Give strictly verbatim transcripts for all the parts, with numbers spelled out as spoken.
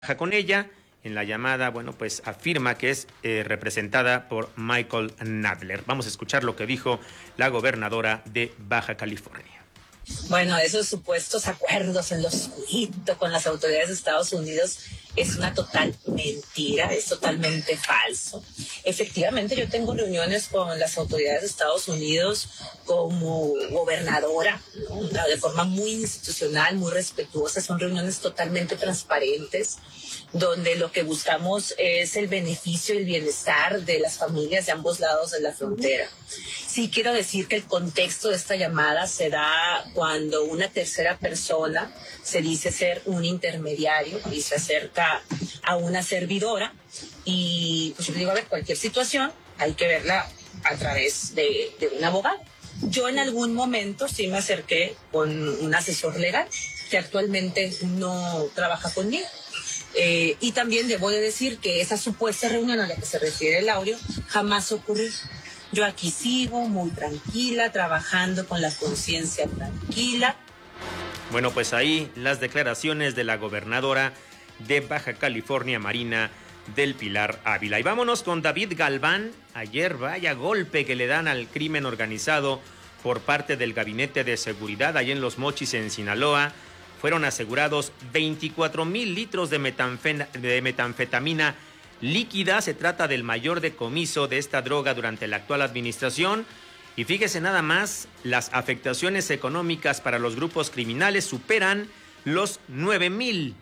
con ella. En la llamada, bueno, pues afirma que es eh, representada por Michael Nadler. Vamos a escuchar lo que dijo la gobernadora de Baja California. Bueno, esos supuestos acuerdos en lo oscurito con las autoridades de Estados Unidos es una total mentira, es totalmente falso. Efectivamente, yo tengo reuniones con las autoridades de Estados Unidos como gobernadora, ¿no? De forma muy institucional, muy respetuosa. Son reuniones totalmente transparentes, donde lo que buscamos es el beneficio y el bienestar de las familias de ambos lados de la frontera. Sí quiero decir que el contexto de esta llamada se da cuando una tercera persona se dice ser un intermediario y se acerca a una servidora, y pues yo digo, a ver, cualquier situación hay que verla a través de, de un abogado. Yo en algún momento sí me acerqué con un asesor legal que actualmente no trabaja conmigo. Eh, y también debo de decir que esa supuesta reunión a la que se refiere el audio jamás ocurrió. Yo aquí sigo muy tranquila, trabajando con la conciencia tranquila. Bueno, pues ahí las declaraciones de la gobernadora de Baja California, Marina del Pilar Ávila. Y vámonos con David Galván. Ayer, vaya golpe que le dan al crimen organizado por parte del Gabinete de Seguridad allá en Los Mochis, en Sinaloa. Fueron asegurados veinticuatro mil litros de, metanfe- de metanfetamina líquida. Se trata del mayor decomiso de esta droga durante la actual administración. Y fíjese nada más, las afectaciones económicas para los grupos criminales superan los nueve mil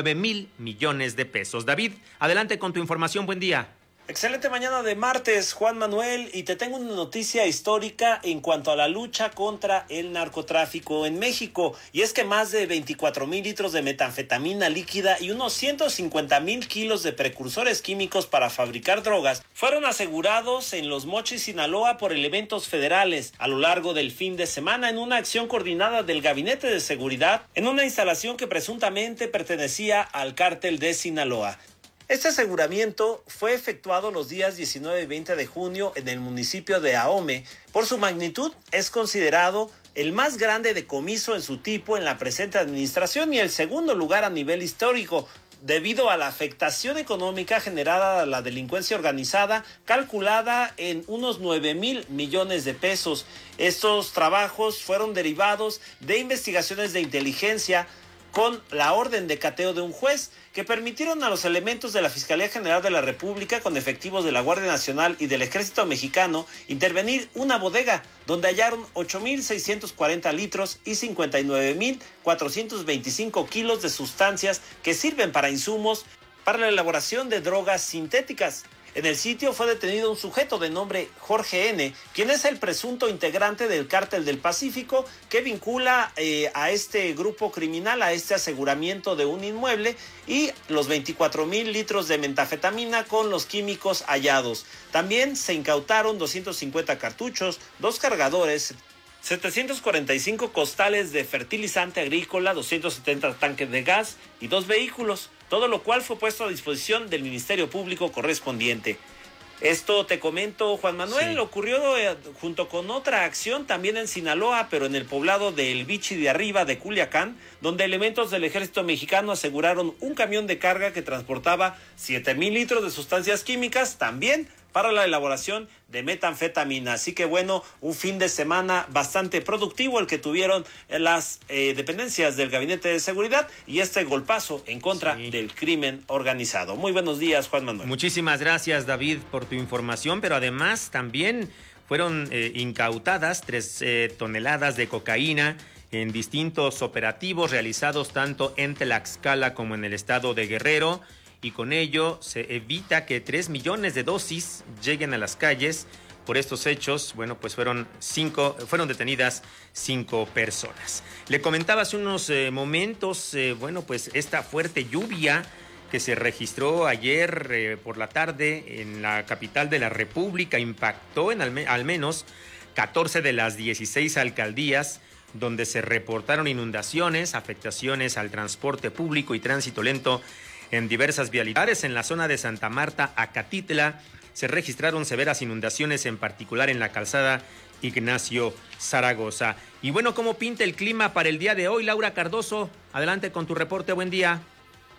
millones de pesos. David, adelante con tu información. Buen día. Excelente mañana de martes, Juan Manuel, y te tengo una noticia histórica en cuanto a la lucha contra el narcotráfico en México, y es que más de veinticuatro mil litros de metanfetamina líquida y unos ciento cincuenta mil kilos de precursores químicos para fabricar drogas fueron asegurados en Los Mochis, Sinaloa, por elementos federales a lo largo del fin de semana en una acción coordinada del Gabinete de Seguridad en una instalación que presuntamente pertenecía al cártel de Sinaloa. Este aseguramiento fue efectuado los días diecinueve y veinte de junio en el municipio de Ahome. Por su magnitud, es considerado el más grande decomiso en su tipo en la presente administración y el segundo lugar a nivel histórico, debido a la afectación económica generada a la delincuencia organizada, calculada en unos nueve mil millones de pesos. Estos trabajos fueron derivados de investigaciones de inteligencia con la orden de cateo de un juez, que permitieron a los elementos de la Fiscalía General de la República, con efectivos de la Guardia Nacional y del Ejército Mexicano, intervenir una bodega donde hallaron ocho mil seiscientos cuarenta litros y cincuenta y nueve mil cuatrocientos veinticinco kilos de sustancias que sirven para insumos para la elaboración de drogas sintéticas. En el sitio fue detenido un sujeto de nombre Jorge N., quien es el presunto integrante del Cártel del Pacífico, que vincula eh, a este grupo criminal, a este aseguramiento de un inmueble y los veinticuatro mil litros de metanfetamina con los químicos hallados. También se incautaron doscientos cincuenta cartuchos, dos cargadores, setecientos cuarenta y cinco costales de fertilizante agrícola, doscientos setenta tanques de gas y dos vehículos, todo lo cual fue puesto a disposición del Ministerio Público correspondiente. Esto te comento, Juan Manuel, sí. Ocurrió eh, junto con otra acción también en Sinaloa, pero en el poblado de El Bichi de Arriba de Culiacán, donde elementos del Ejército Mexicano aseguraron un camión de carga que transportaba siete mil litros de sustancias químicas, también para la elaboración de metanfetamina. Así que bueno, un fin de semana bastante productivo el que tuvieron las eh, dependencias del Gabinete de Seguridad y este golpazo en contra sí. del crimen organizado. Muy buenos días, Juan Manuel. Muchísimas gracias, David, por tu información, pero además también fueron eh, incautadas tres eh, toneladas de cocaína en distintos operativos realizados tanto en Tlaxcala como en el estado de Guerrero. Y con ello se evita que tres millones de dosis lleguen a las calles. Por estos hechos, bueno, pues fueron cinco, fueron detenidas cinco personas. Le comentaba hace unos eh, momentos, eh, bueno, pues esta fuerte lluvia que se registró ayer eh, por la tarde en la capital de la República impactó en al, me- al menos catorce de las dieciséis alcaldías, donde se reportaron inundaciones, afectaciones al transporte público y tránsito lento en diversas vialidades. En la zona de Santa Marta, Acatitla, se registraron severas inundaciones, en particular en la calzada Ignacio Zaragoza. Y bueno, ¿cómo pinta el clima para el día de hoy? Laura Cardoso, adelante con tu reporte, buen día.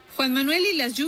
Juan Manuel, y las lluvias